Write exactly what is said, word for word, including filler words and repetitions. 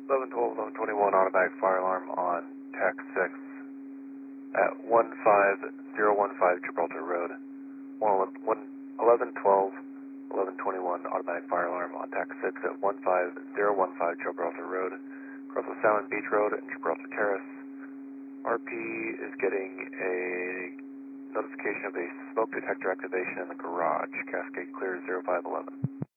eleven twelve, eleven twenty-one, automatic fire alarm on TAC six at one five zero one five Gibraltar Road. eleven twelve, eleven twenty-one, automatic fire alarm on TAC six at one five zero one five Gibraltar Road, across the Salmon Beach Road and Gibraltar Terrace. R P is getting a notification of a smoke detector activation in the garage. Cascade clear zero five eleven.